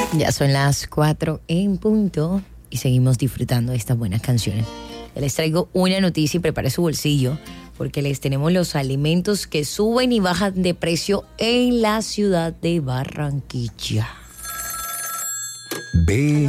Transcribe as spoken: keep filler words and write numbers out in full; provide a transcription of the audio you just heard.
Ya son las cuatro en punto y seguimos disfrutando de estas buenas canciones. Ya les traigo una noticia y prepare su bolsillo porque les tenemos los alimentos que suben y bajan de precio en la ciudad de Barranquilla. Ve